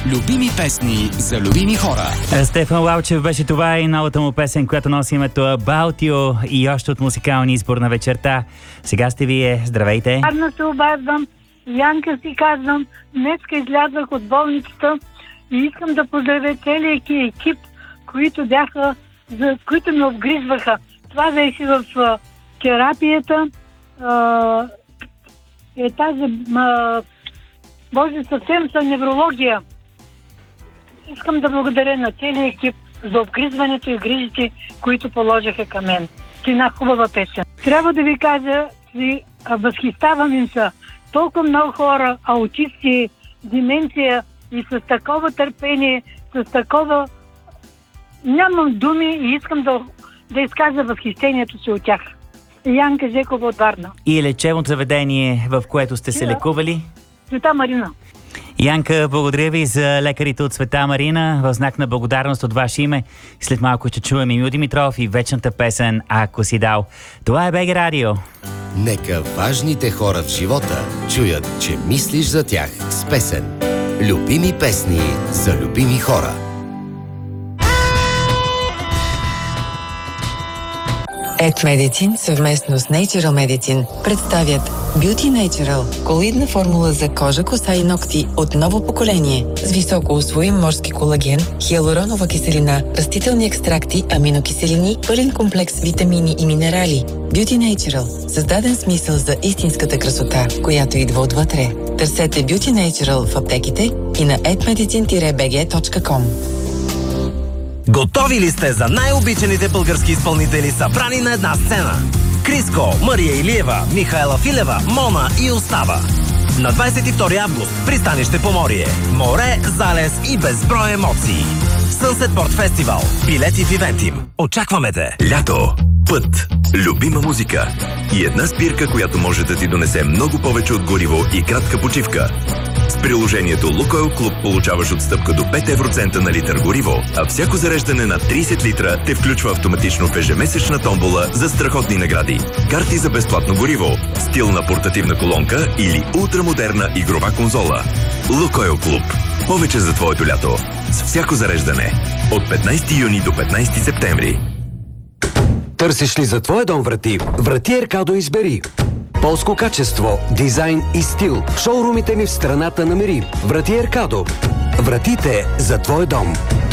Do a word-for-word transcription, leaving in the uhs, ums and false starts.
Любими песни за любими хора. Стефан Лалчев беше това и новата му песен, която носи името About You и още от музикалния избор на вечерта. Сега сте вие. Здравейте! Гадно се обаждам. Янка си казвам. Днеска излязах от болницата и искам да поздравя целия екип, които бяха, за които ме обгрижваха. Това беше в а, терапията. А, е тази... А, Боже, съвсем са неврология. Искам да благодаря на целия екип за обгризването и грижите, които положиха към мен. Ти една хубава песен. Трябва да ви кажа, че възхищавам им са толкова много хора, аутисти, деменция и с такова търпение, с такова... Нямам думи и искам да, да изкажа възхищението си от тях. Янка Жекова от Варна. И лечебното заведение, в което сте се лекували? Света Марина. Янка, благодаря ви за лекарите от Света Марина. В знак на благодарност от ваше име. След малко ще чуем Емил Димитров и вечната песен "Ако си дал". Това е БГ Радио. Нека важните хора в живота чуят, че мислиш за тях с песен. Любими песни за любими хора. Ет Medicine съвместно с Natural Medicine представят Beauty Natural – колоидна формула за кожа, коса и ногти от ново поколение с високо усвоим морски колаген, хиалуронова киселина, растителни екстракти, аминокиселини, пълен комплекс витамини и минерали. Beauty Natural – създаден смисъл за истинската красота, която идва отвътре. Търсете Beauty Natural в аптеките и на et medicine dash b g точка com. Готови ли сте за най-обичаните български изпълнители, събрани на една сцена? Криско, Мария Илиева, Михаела Филева, Мона и Остава. На двадесет и втори август пристанище Поморие. Море, залез и безброй емоции. Sunset Port Festival. Билети в Ивентим. Очакваме те! Лято. Път. Любима музика. И една спирка, която може да ти донесе много повече от гориво и кратка почивка. С приложението Лукойл Клуб получаваш отстъпка до пет евроцента на литър гориво, а всяко зареждане на тридесет литра те включва автоматично в ежемесечна томбола за страхотни награди. Карти за безплатно гориво, стилна портативна колонка или ултрамодерна игрова конзола. Лукойл Клуб. Повече за твоето лято. С всяко зареждане. От петнадесети юни до петнадесети септември. Търсиш ли за твоя дом врати? Врати Еркадо избери. Полско качество, дизайн и стил. Шоурумите ни в страната намери. Врати Еркадо. Вратите за твой дом.